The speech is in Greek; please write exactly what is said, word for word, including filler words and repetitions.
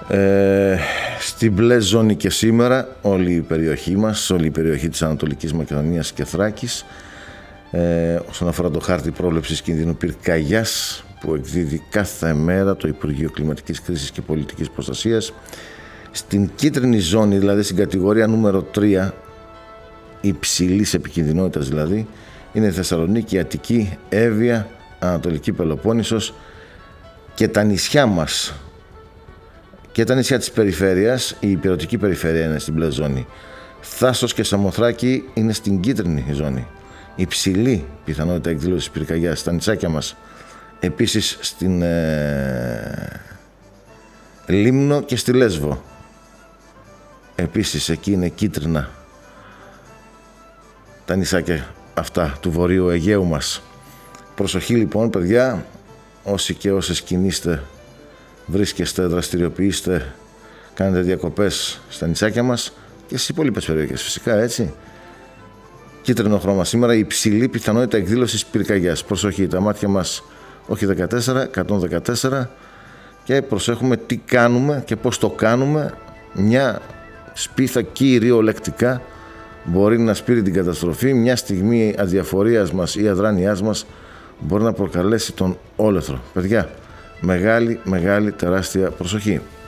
Ε, στην μπλε ζώνη και σήμερα όλη η περιοχή μας, όλη η περιοχή της Ανατολικής Μακεδονίας και Θράκης. Ε, όσον αφορά το χάρτη πρόβλεψης κινδύνου πυρκαγιάς που εκδίδει κάθε μέρα το Υπουργείο Κλιματικής Κρίσης και Πολιτικής Προστασίας, στην κίτρινη ζώνη, δηλαδή στην κατηγορία νούμερο τρία, υψηλής επικινδυνότητας δηλαδή, είναι η Θεσσαλονίκη, η Αττική, Εύβοια, Ανατολική Πελοπόννησος και τα νησιά μας. Και τα νησιά της περιφέρειας, η υπηρετική περιφέρεια είναι στην μπλε ζώνη. Θάσος και Σαμοθράκη είναι στην κίτρινη ζώνη. Υψηλή πιθανότητα εκδήλωσης πυρκαγιάς στα νησάκια μας. Επίσης στην ε, Λίμνο και στη Λέσβο. Επίσης εκεί είναι κίτρινα τα νησάκια αυτά του Βορείου Αιγαίου μας. Προσοχή λοιπόν παιδιά, όσοι και όσες κινείστε, βρίσκεστε, δραστηριοποιείστε, κάνετε διακοπές στα νησάκια μας και στις υπόλοιπες περιοχές φυσικά, έτσι. Κίτρινο χρώμα σήμερα, υψηλή πιθανότητα εκδήλωσης πυρκαγιάς. Προσοχή, τα μάτια μας όχι δεκατέσσερα, εκατόν δεκατέσσερα, και προσέχουμε τι κάνουμε και πώς το κάνουμε. Μια σπίθα κυριολεκτικά μπορεί να σπείρει την καταστροφή. Μια στιγμή αδιαφορίας μας ή αδράνειάς μας μπορεί να προκαλέσει τον όλεθρο. Παιδιά, μεγάλη, μεγάλη, τεράστια προσοχή.